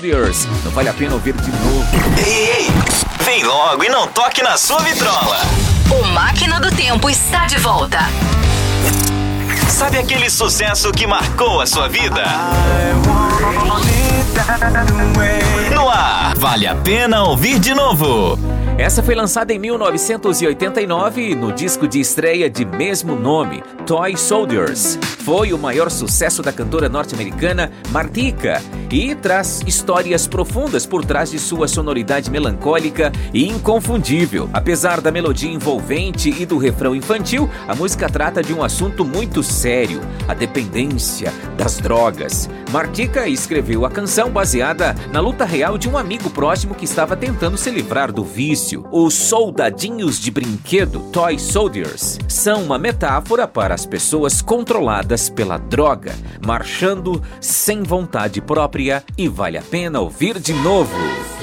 Soldiers. Não vale a pena ouvir de novo. Ei, vem logo e não toque na sua vitrola. O Máquina do Tempo está de volta. Sabe aquele sucesso que marcou a sua vida? No ar, vale a pena ouvir de novo. Essa foi lançada em 1989 no disco de estreia de mesmo nome, Toy Soldiers. Foi o maior sucesso da cantora norte-americana Martika e traz histórias profundas por trás de sua sonoridade melancólica e inconfundível. Apesar da melodia envolvente e do refrão infantil, a música trata de um assunto muito sério, a dependência das drogas. Martika escreveu a canção baseada na luta real de um amigo próximo que estava tentando se livrar do vício. Os soldadinhos de brinquedo, Toy Soldiers, são uma metáfora para as pessoas controladas pela droga, marchando sem vontade própria, e vale a pena ouvir de novo.